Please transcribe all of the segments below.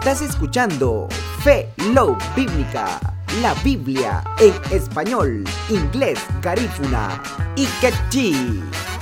Estás escuchando Fe, Love Bíblica, la Biblia en español, inglés, garífuna y quechí.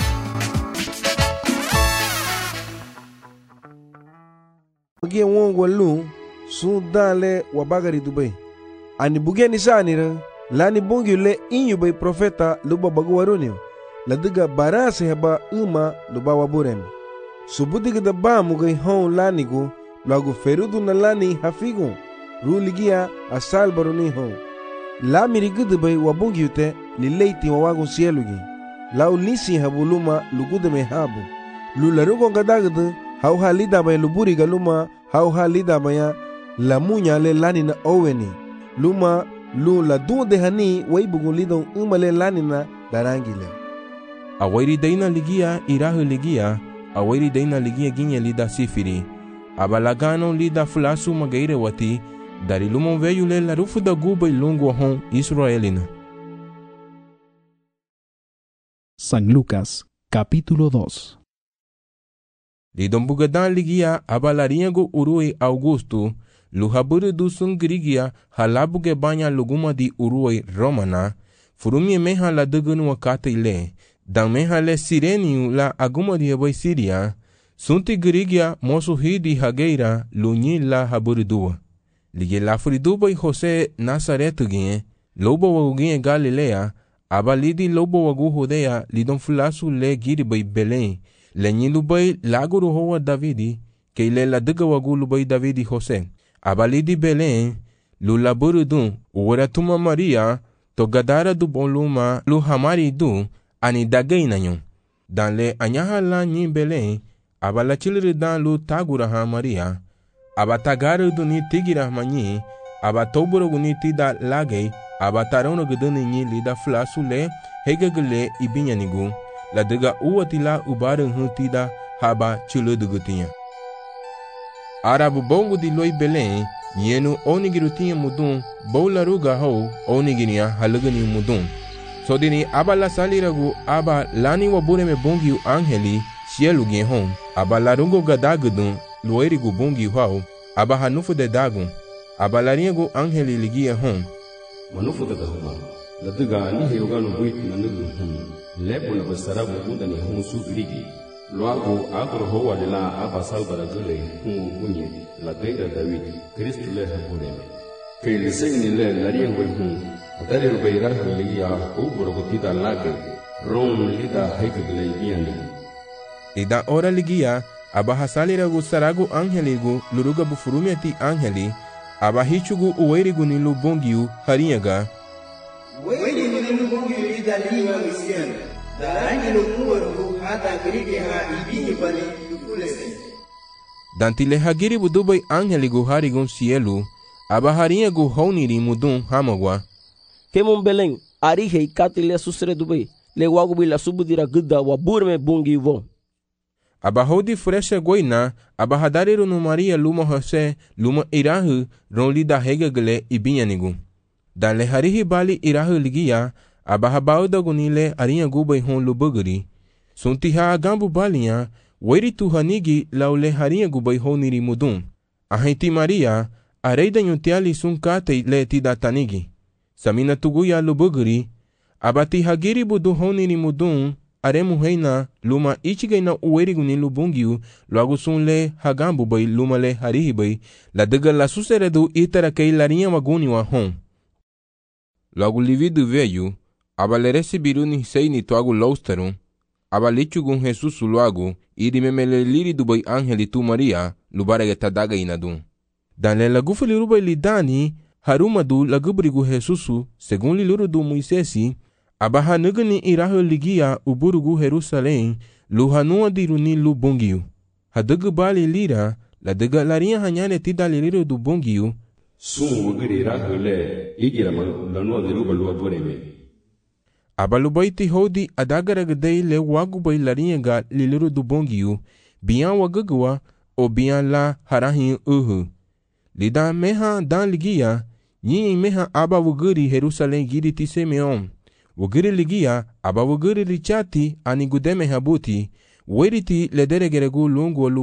Bugia wongo lu su dale wabagari dubai. Ani bugia ni sanira lani bongi le inyu bay profeta luba bagwarunio. La diga barase haba uma luba waburem. Subudiga da ba mugai hon lanigu lagu ferudu na lani hafigu. Ruligia asal baruni hon. La mirigudu bay wabungi ute li leiti wawagu sielugi. Lau lisi habuluma lugudeme habu. Lularugo gadagadu hau halida bay luburi galuma hau halida baya la munya le lani na oweni. Luma lu la du de hani waibugu lidon umale lani na darangile. Awairi daina ligia irahu ligia, awairi daina ligia ginye lida sifiri. Abalagano lida fulasu magaire wati, dari lumon veyule la rufu da guba ilungu hon Israelina. San Lucas, capítulo 2. Lidon bugadan ligia abalariago urui Augusto, luhaburu du sungrigia halabuge banya luguma di urui Romana, furumie meha la dugunu wakata ile, dan meha le sireniu la aguma di abai Siria, sunti grigia mosu hidi hageira lunyi la haburu dua. Lige la furiduba i Jose Nazaretu gine, lobo wagu gine Galilea, abalidi lobo wagu Judea lidon fulasu le giribai Belém, lenyi lubai laguru hoa Davidi, ke ile la diga wagu lubai Davidi Jose. Abalidi Belém, lu laburu dun, uweratuma Maria, to gadara du boluma lu hamari du, ani dagay na yon. Dan le anyaha la nyi Belém, abala chiliri dan lu taguraha Maria, abatagaru du ni tigira manyi, abatoburo gu ni tida lagay, abatarono guduni nyi lida flasu le, hegagule ibinyanigu, la diga uwatila ubarun hutida haba chiludugutinya. Arabu bongo di loi Belém, yenu onigirutinha mudun, boularuga ho, onigiria halugani mudun. So dini abala saliragu aba lani wabureme bongiu angeli, sielu hon, aba larungo gadagudun, luerigu bongiu hau, aba hanufu de dagun, aba lariagu angeli ligia hon. Manufu de dahuma, la diga ni heuganu buit nanugu lepo na basarabu udani hon su ligi. Luago agro hoa de la aba salvara gule hunye la deida David Cristo le habureme que le segni le lariengo atare rubeira ligia ubro gotida lage ron lida hekgle biani Ida ora ligia aba hasalira gu saragu angeligu luruga bufurumiati angeli aba hichugu uwerigu ni lubongiu harinyaga uwerigu ni lubongiu lida liwa misiana darangi lukuwaru hata kirige ha ibini bali lukulese. Dantile hagiri budubai angeligu harigun sielu, aba harinyagu honiri mudun hamagwa. Kemon Belém, arihei katile susre dubai, le wagu bila subudira gudda wa burme bungi vo. Aba hodi fresha goina, aba hadariru no Maria luma Jose, luma irahu, ronli da hegagle ibinyanigu. Dan le harihi bali irahu ligia, aba habauda gunile arinha gubai hon lubuguri. Suntiha agambu balinha, weri tu hanigi laule harinha gubai honiri mudun. Ahenti Maria, areida nyutiali sunkate le tida tanigi. Samina tuguya lubuguri, abati hagiri budu honiri mudun, aremu heina, luma ichigaina uweri guni lubungiu, luagu sunle hagambu bai luma le harihi bai, la diga la suseredu itara kei larinha waguni wa hon. Luagu lividu veyu, aba le recebiru ni sei ni tuagu lousterum, aba lichugun Jesus luagu, iri memele liri dubai angeli tu Maria, lubarege tadaga inadun. Dan le lagufu lirubai lidani, harumadu lagubrigu Jesusu, segun liluru du Moisesi, aba hanugani irahu ligia uburugu Jerusalém, luhanua diruni lubongiu. Hadugu bali lira, la diga larinha hanyane tida liriru du bongiu, sun wugiri irahu le, igira lanua diruba lua bureme. Abalubaiti hodi adagaragdei le wagubai larinha liliru du bongiu, bian wagagwa o bian la harahin Lida meha dan ligia, nyi meha aba wugiri Jerusalém giri ti Simeon. Wugiri ligia, aba wugiri richati ani gudeme habuti, weriti lederegeregu lungu